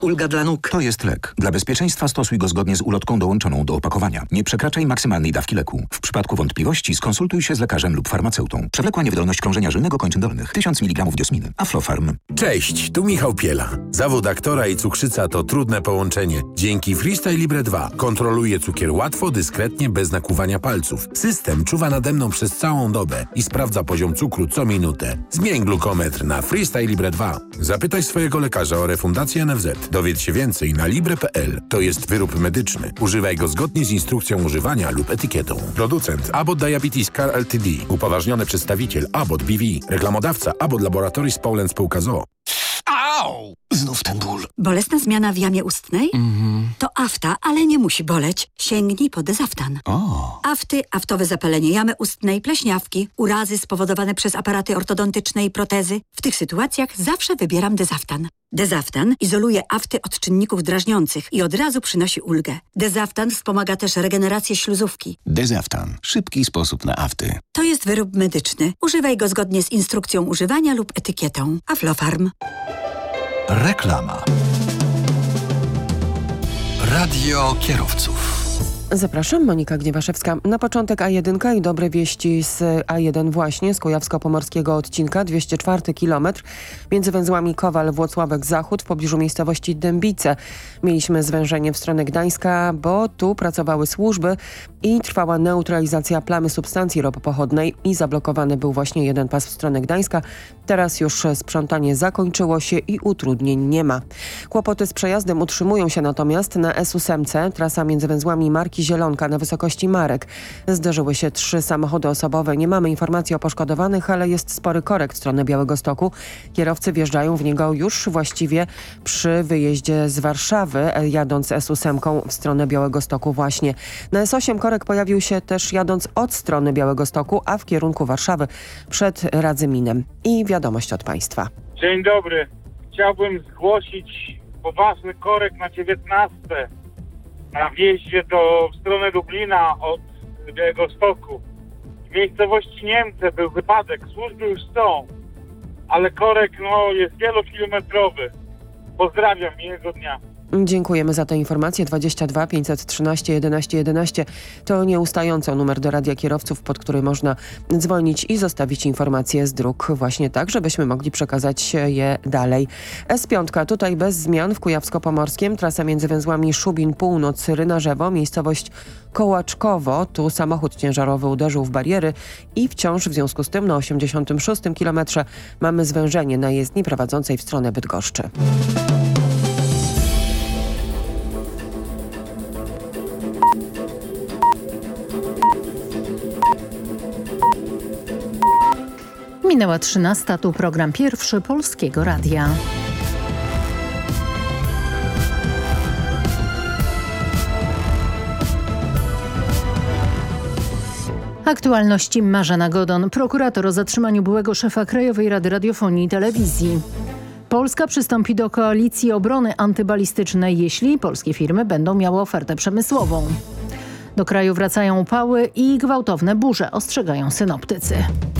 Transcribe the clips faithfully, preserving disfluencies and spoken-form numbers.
Ulga dla nóg. To jest lek. Dla bezpieczeństwa stosuj go zgodnie z ulotką dołączoną do opakowania. Nie przekraczaj maksymalnej dawki leku. W przypadku wątpliwości skonsultuj się z lekarzem lub farmaceutą. Przewlekła niewydolność krążenia żylnego kończyn dolnych. tysiąc miligramów diosminy. Aflofarm. Cześć, tu Michał Piela. Zawód aktora i cukrzyca to trudne połączenie. Dzięki Freestyle Libre dwa kontroluję cukier łatwo, dyskretnie, bez nakłuwania palców. System czuwa nade mną przez całą dobę i sprawdza poziom cukru co minutę. Zmień glukometr na Freestyle Libre dwa. Zapytaj swojego lekarza o refundację N F Z. Dowiedz się więcej na libre kropka p l. To jest wyrób medyczny. Używaj go zgodnie z instrukcją używania lub etykietą. Producent Abbott Diabetes Care Ltd. Upoważniony przedstawiciel Abbott B V. Reklamodawca Abbott Laboratories Poland Spółka z o o. Au! Znów ten ból. Bolesna zmiana w jamie ustnej? Mhm. To afta, ale nie musi boleć. Sięgnij po Dezaftan. O. Afty, aftowe zapalenie jamy ustnej, pleśniawki, urazy spowodowane przez aparaty ortodontyczne i protezy. W tych sytuacjach zawsze wybieram Dezaftan. Dezaftan izoluje afty od czynników drażniących i od razu przynosi ulgę. Dezaftan wspomaga też regenerację śluzówki. Dezaftan. Szybki sposób na afty. To jest wyrób medyczny. Używaj go zgodnie z instrukcją używania lub etykietą. Aflofarm. Reklama. Radio kierowców. Zapraszam, Monika Gniewaszewska. Na początek A jeden i dobre wieści z A jeden właśnie, z kujawsko-pomorskiego odcinka, dwieście czwarty kilometr, między węzłami Kowal-Włocławek-Zachód w pobliżu miejscowości Dębice. Mieliśmy zwężenie w stronę Gdańska, bo tu pracowały służby i trwała neutralizacja plamy substancji ropopochodnej i zablokowany był właśnie jeden pas w stronę Gdańska. Teraz już sprzątanie zakończyło się i utrudnień nie ma. Kłopoty z przejazdem utrzymują się natomiast na S osiem. Trasa między węzłami Marki Zielonka na wysokości Marek. Zderzyły się trzy samochody osobowe. Nie mamy informacji o poszkodowanych, ale jest spory korek w stronę Białegostoku. Kierowcy wjeżdżają w niego już właściwie przy wyjeździe z Warszawy, jadąc S osiem w stronę Białegostoku właśnie. Na S osiem korek pojawił się też jadąc od strony Białegostoku, a w kierunku Warszawy przed Radzyminem. I wiadomość od państwa. Dzień dobry. Chciałbym zgłosić poważny korek na dziewiętnaste. Na wjeździe do, w stronę Lublina od Białegostoku. W miejscowości Niemce był wypadek, służby już są, ale korek no, jest wielokilometrowy. Pozdrawiam, miłego dnia. Dziękujemy za tę informację. dwadzieścia dwa pięćset trzynaście jedenaście jedenaście to nieustająco numer do Radia Kierowców, pod który można dzwonić i zostawić informacje z dróg właśnie tak, żebyśmy mogli przekazać je dalej. S pięć tutaj bez zmian w Kujawsko-Pomorskiem. Trasa między węzłami Szubin Północ, Rynarzewo, miejscowość Kołaczkowo. Tu samochód ciężarowy uderzył w bariery i wciąż w związku z tym na osiemdziesiątym szóstym kilometrze mamy zwężenie na jezdni prowadzącej w stronę Bydgoszczy. Minęła trzynasta, tu program pierwszy Polskiego Radia. Aktualności Marzena Godon. Prokurator o zatrzymaniu byłego szefa Krajowej Rady Radiofonii i Telewizji. Polska przystąpi do koalicji obrony antybalistycznej, jeśli polskie firmy będą miały ofertę przemysłową. Do kraju wracają upały i gwałtowne burze, ostrzegają synoptycy.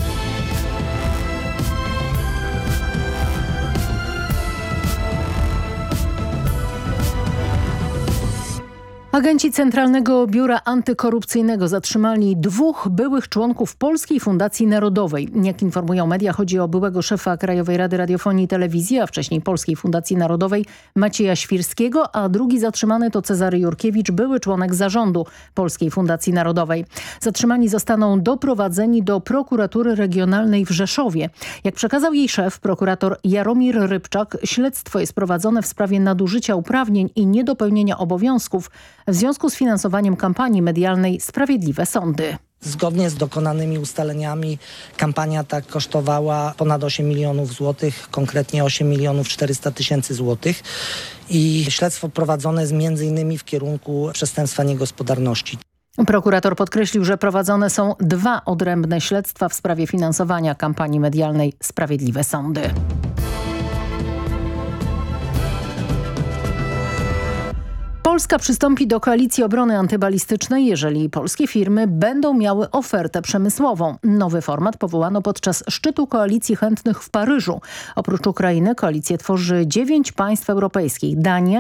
Agenci Centralnego Biura Antykorupcyjnego zatrzymali dwóch byłych członków Polskiej Fundacji Narodowej. Jak informują media, chodzi o byłego szefa Krajowej Rady Radiofonii i Telewizji, a wcześniej Polskiej Fundacji Narodowej Macieja Świrskiego, a drugi zatrzymany to Cezary Jurkiewicz, były członek zarządu Polskiej Fundacji Narodowej. Zatrzymani zostaną doprowadzeni do prokuratury regionalnej w Rzeszowie. Jak przekazał jej szef, prokurator Jaromir Rybczak, śledztwo jest prowadzone w sprawie nadużycia uprawnień i niedopełnienia obowiązków w związku z finansowaniem kampanii medialnej Sprawiedliwe Sądy. Zgodnie z dokonanymi ustaleniami kampania ta kosztowała ponad osiem milionów złotych, konkretnie osiem milionów czterysta tysięcy złotych i śledztwo prowadzone jest między innymi w kierunku przestępstwa niegospodarności. Prokurator podkreślił, że prowadzone są dwa odrębne śledztwa w sprawie finansowania kampanii medialnej Sprawiedliwe Sądy. Polska przystąpi do koalicji obrony antybalistycznej, jeżeli polskie firmy będą miały ofertę przemysłową. Nowy format powołano podczas szczytu koalicji chętnych w Paryżu. Oprócz Ukrainy koalicję tworzy dziewięć państw europejskich: Dania,